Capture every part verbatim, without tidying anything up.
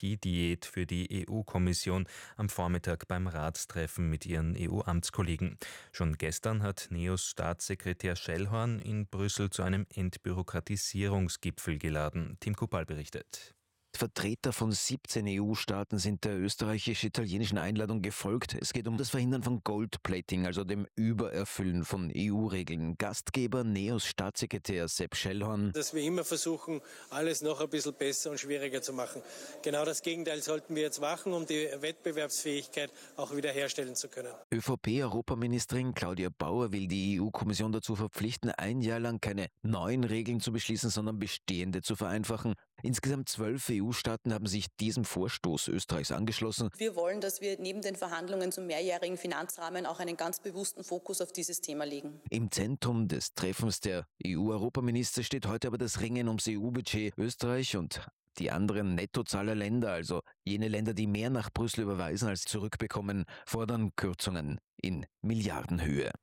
Energiediät für die E U-Kommission am Vormittag beim Ratstreffen mit ihren E U-Amtskollegen. Schon gestern hat Neos Staatssekretär Schellhorn in Brüssel zu einem Entbürokratisierungsgipfel geladen. Tim Kupal berichtet. Vertreter von siebzehn E U-Staaten sind der österreichisch-italienischen Einladung gefolgt. Es geht um das Verhindern von Goldplating, also dem Übererfüllen von E U-Regeln. Gastgeber Neos Staatssekretär Sepp Schellhorn. Dass wir immer versuchen, alles noch ein bisschen besser und schwieriger zu machen. Genau das Gegenteil sollten wir jetzt machen, um die Wettbewerbsfähigkeit auch wieder herstellen zu können. ÖVP-Europaministerin Claudia Bauer will die E U-Kommission dazu verpflichten, ein Jahr lang keine neuen Regeln zu beschließen, sondern bestehende zu vereinfachen. Insgesamt zwölf E U-Staaten haben sich diesem Vorstoß Österreichs angeschlossen. Wir wollen, dass wir neben den Verhandlungen zum mehrjährigen Finanzrahmen auch einen ganz bewussten Fokus auf dieses Thema legen. Im Zentrum des Treffens der E U-Europaminister steht heute aber das Ringen ums E U-Budget. Österreich und die anderen Nettozahlerländer, also jene Länder, die mehr nach Brüssel überweisen als zurückbekommen, fordern Kürzungen in Milliardenhöhe.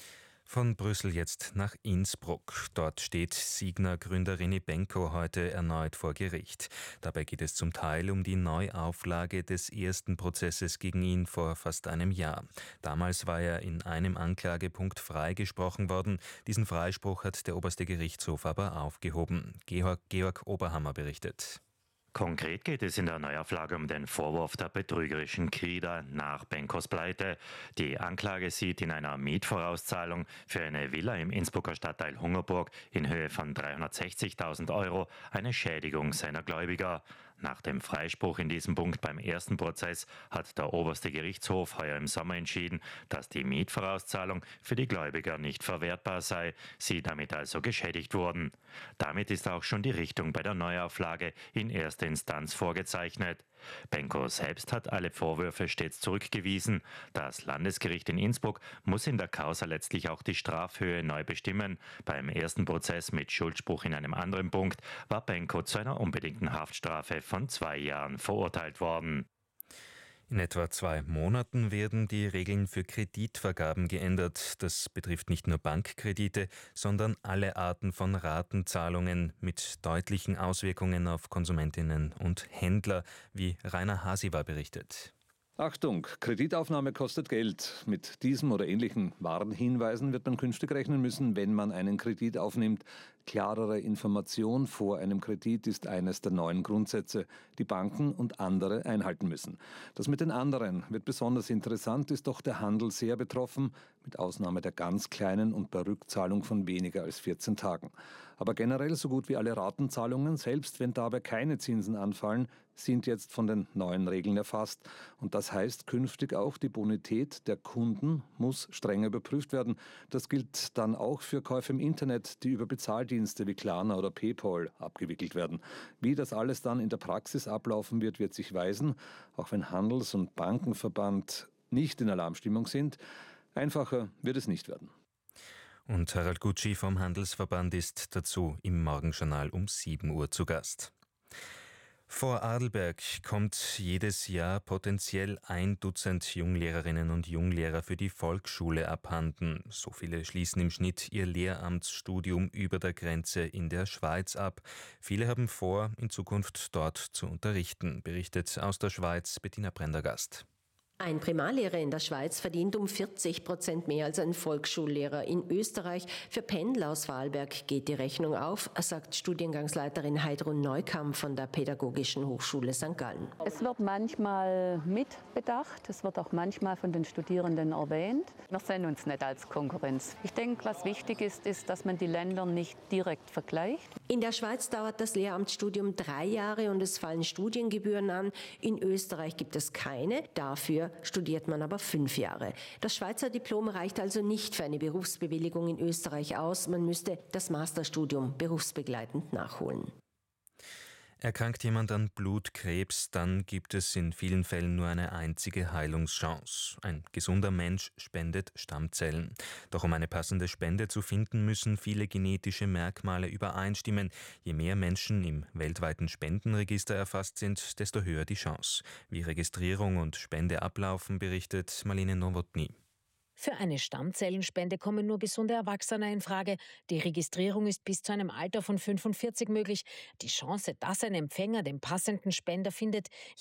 Von Brüssel jetzt nach Innsbruck. Dort steht Signa-Gründer René Benko heute erneut vor Gericht. Dabei geht es zum Teil um die Neuauflage des ersten Prozesses gegen ihn vor fast einem Jahr. Damals war er in einem Anklagepunkt freigesprochen worden. Diesen Freispruch hat der oberste Gerichtshof aber aufgehoben. Georg, Georg Oberhammer berichtet. Konkret geht es in der Neuauflage um den Vorwurf der betrügerischen Krieger nach Benkos Pleite. Die Anklage sieht in einer Mietvorauszahlung für eine Villa im Innsbrucker Stadtteil Hungerburg in Höhe von dreihundertsechzigtausend Euro eine Schädigung seiner Gläubiger. Nach dem Freispruch in diesem Punkt beim ersten Prozess hat der oberste Gerichtshof heuer im Sommer entschieden, dass die Mietvorauszahlung für die Gläubiger nicht verwertbar sei, sie damit also geschädigt wurden. Damit ist auch schon die Richtung bei der Neuauflage in erster Instanz vorgezeichnet. Benko selbst hat alle Vorwürfe stets zurückgewiesen. Das Landesgericht in Innsbruck muss in der Causa letztlich auch die Strafhöhe neu bestimmen. Beim ersten Prozess mit Schuldspruch in einem anderen Punkt war Benko zu einer unbedingten Haftstrafe von zwei Jahren verurteilt worden. In etwa zwei Monaten werden die Regeln für Kreditvergaben geändert. Das betrifft nicht nur Bankkredite, sondern alle Arten von Ratenzahlungen mit deutlichen Auswirkungen auf Konsumentinnen und Händler, wie Rainer Hasiwa berichtet. Achtung, Kreditaufnahme kostet Geld. Mit diesem oder ähnlichen Warnhinweisen wird man künftig rechnen müssen, wenn man einen Kredit aufnimmt. Klarere Information vor einem Kredit ist eines der neuen Grundsätze, die Banken und andere einhalten müssen. Das mit den anderen wird besonders interessant, ist doch der Handel sehr betroffen, mit Ausnahme der ganz kleinen und bei Rückzahlung von weniger als vierzehn Tagen. Aber generell so gut wie alle Ratenzahlungen, selbst wenn dabei keine Zinsen anfallen, sind jetzt von den neuen Regeln erfasst. Und das heißt, künftig auch die Bonität der Kunden muss strenger überprüft werden. Das gilt dann auch für Käufe im Internet, die über Bezahldienste wie Klarna oder PayPal abgewickelt werden. Wie das alles dann in der Praxis ablaufen wird, wird sich weisen, auch wenn Handels- und Bankenverband nicht in Alarmstimmung sind. Einfacher wird es nicht werden. Und Harald Gutschi vom Handelsverband ist dazu im Morgenjournal um sieben Uhr zu Gast. Vor Adelberg kommt jedes Jahr potenziell ein Dutzend Junglehrerinnen und Junglehrer für die Volksschule abhanden. So viele schließen im Schnitt ihr Lehramtsstudium über der Grenze in der Schweiz ab. Viele haben vor, in Zukunft dort zu unterrichten, berichtet aus der Schweiz Bettina Prendergast. Ein Primarlehrer in der Schweiz verdient um vierzig Prozent mehr als ein Volksschullehrer in Österreich. Für Pendler aus Vorarlberg geht die Rechnung auf, sagt Studiengangsleiterin Heidrun Neukamm von der Pädagogischen Hochschule Sankt Gallen. Es wird manchmal mitbedacht, es wird auch manchmal von den Studierenden erwähnt. Wir sehen uns nicht als Konkurrenz. Ich denke, was wichtig ist, ist, dass man die Länder nicht direkt vergleicht. In der Schweiz dauert das Lehramtsstudium drei Jahre und es fallen Studiengebühren an. In Österreich gibt es keine, dafür studiert man aber fünf Jahre. Das Schweizer Diplom reicht also nicht für eine Berufsbewilligung in Österreich aus. Man müsste das Masterstudium berufsbegleitend nachholen. Erkrankt jemand an Blutkrebs, dann gibt es in vielen Fällen nur eine einzige Heilungschance. Ein gesunder Mensch spendet Stammzellen. Doch um eine passende Spende zu finden, müssen viele genetische Merkmale übereinstimmen. Je mehr Menschen im weltweiten Spendenregister erfasst sind, desto höher die Chance. Wie Registrierung und Spende ablaufen, berichtet Marlene Nowotny. Für eine Stammzellenspende kommen nur gesunde Erwachsene in Frage. Die Registrierung ist bis zu einem Alter von fünfundvierzig möglich. Die Chance, dass ein Empfänger den passenden Spender findet,